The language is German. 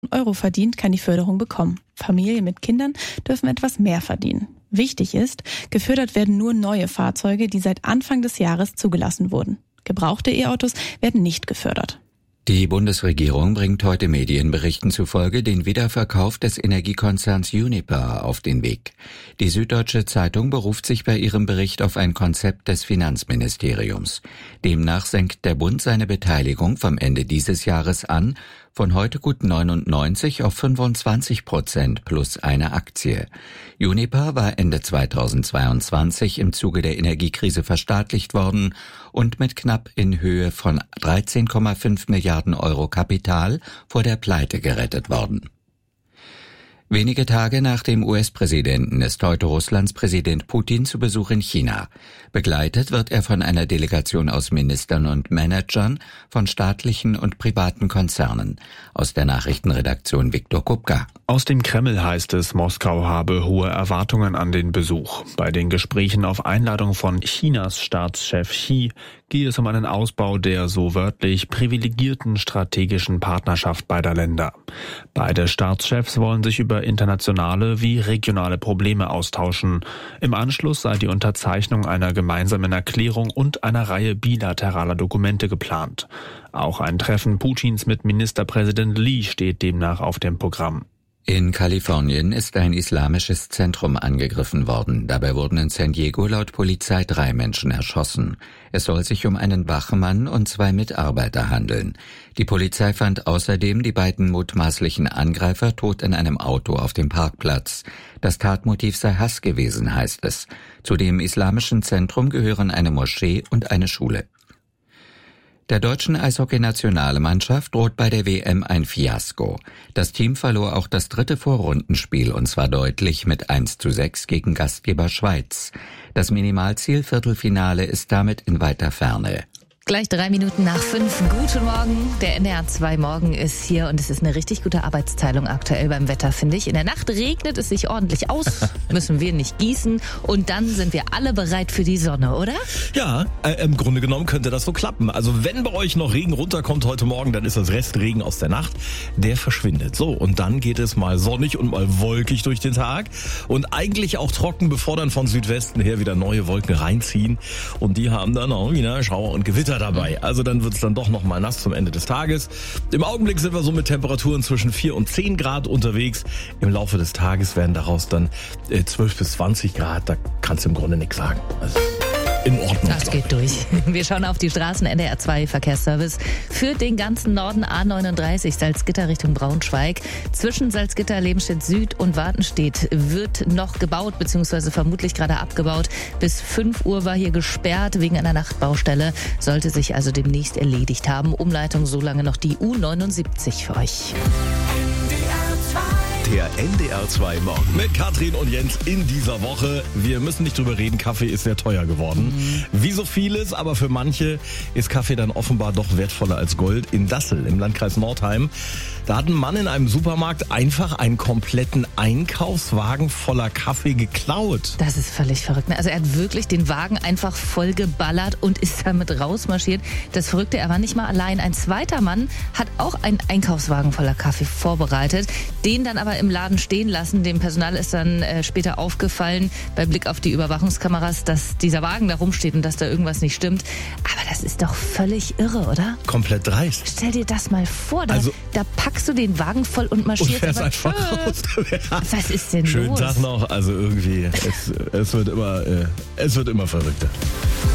Euro verdient, kann die Förderung bekommen. Familien mit Kindern dürfen etwas mehr verdienen. Wichtig ist, gefördert werden nur neue Fahrzeuge, die seit Anfang des Jahres zugelassen wurden. Gebrauchte E-Autos werden nicht gefördert. Die Bundesregierung bringt heute Medienberichten zufolge den Wiederverkauf des Energiekonzerns Uniper auf den Weg. Die Süddeutsche Zeitung beruft sich bei ihrem Bericht auf ein Konzept des Finanzministeriums. Demnach senkt der Bund seine Beteiligung vom Ende dieses Jahres an, von heute gut 99 auf 25% plus eine Aktie. Uniper war Ende 2022 im Zuge der Energiekrise verstaatlicht worden und mit knapp in Höhe von 13,5 Milliarden Euro Kapital vor der Pleite gerettet worden. Wenige Tage nach dem US-Präsidenten ist heute Russlands Präsident Putin zu Besuch in China. Begleitet wird er von einer Delegation aus Ministern und Managern von staatlichen und privaten Konzernen. Aus der Nachrichtenredaktion Viktor Kupka. Aus dem Kreml heißt es, Moskau habe hohe Erwartungen an den Besuch. Bei den Gesprächen auf Einladung von Chinas Staatschef Xi gehe es um einen Ausbau der so wörtlich privilegierten strategischen Partnerschaft beider Länder. Beide Staatschefs wollen sich über internationale wie regionale Probleme austauschen. Im Anschluss sei die Unterzeichnung einer gemeinsamen Erklärung und einer Reihe bilateraler Dokumente geplant. Auch ein Treffen Putins mit Ministerpräsident Li steht demnach auf dem Programm. In Kalifornien ist ein islamisches Zentrum angegriffen worden. Dabei wurden in San Diego laut Polizei 3 Menschen erschossen. Es soll sich um einen Wachmann und 2 Mitarbeiter handeln. Die Polizei fand außerdem die beiden mutmaßlichen Angreifer tot in einem Auto auf dem Parkplatz. Das Tatmotiv sei Hass gewesen, heißt es. Zu dem islamischen Zentrum gehören eine Moschee und eine Schule. Der deutschen Eishockey-Nationalmannschaft droht bei der WM ein Fiasko. Das Team verlor auch das 3. Vorrundenspiel und zwar deutlich mit 1:6 gegen Gastgeber Schweiz. Das Minimalziel Viertelfinale ist damit in weiter Ferne. Gleich 3 Minuten nach 5. Guten Morgen. Der NDR 2 Morgen ist hier und es ist eine richtig gute Arbeitsteilung aktuell beim Wetter, finde ich. In der Nacht regnet es sich ordentlich aus, müssen wir nicht gießen und dann sind wir alle bereit für die Sonne, oder? Ja, im Grunde genommen könnte das so klappen. Also wenn bei euch noch Regen runterkommt heute Morgen, dann ist das Restregen aus der Nacht, der verschwindet. So, und dann geht es mal sonnig und mal wolkig durch den Tag und eigentlich auch trocken, bevor dann von Südwesten her wieder neue Wolken reinziehen und die haben dann auch wieder Schauer und Gewitter dabei. Also dann wird es dann doch noch mal nass zum Ende des Tages. Im Augenblick sind wir so mit Temperaturen zwischen 4 und 10 Grad unterwegs. Im Laufe des Tages werden daraus dann 12 bis 20 Grad. Da kannst du im Grunde nichts sagen. Also in Ordnung. Das geht durch. Wir schauen auf die Straßen. NDR 2 Verkehrsservice führt den ganzen Norden A39 Salzgitter Richtung Braunschweig. Zwischen Salzgitter, Lebenstedt Süd und Wartenstedt wird noch gebaut, beziehungsweise vermutlich gerade abgebaut. Bis 5 Uhr war hier gesperrt wegen einer Nachtbaustelle. Sollte sich also demnächst erledigt haben. Umleitung so lange noch die U79 für euch. Der NDR 2 Morgen. Mit Katrin und Jens in dieser Woche. Wir müssen nicht drüber reden, Kaffee ist sehr teuer geworden. Wie so vieles, aber für manche ist Kaffee dann offenbar doch wertvoller als Gold. In Dassel im Landkreis Nordheim, da hat ein Mann in einem Supermarkt einfach einen kompletten Einkaufswagen voller Kaffee geklaut. Das ist völlig verrückt. Also er hat wirklich den Wagen einfach voll geballert und ist damit rausmarschiert. Das Verrückte, er war nicht mal allein. Ein zweiter Mann hat auch einen Einkaufswagen voller Kaffee vorbereitet, den dann aber im Laden stehen lassen. Dem Personal ist dann später aufgefallen, beim Blick auf die Überwachungskameras, dass dieser Wagen da rumsteht und dass da irgendwas nicht stimmt. Aber das ist doch völlig irre, oder? Komplett dreist. Stell dir das mal vor, da packst du den Wagen voll und marschierst und einfach raus. Was ist denn Schönen los? Tag noch. Also irgendwie, es wird immer verrückter.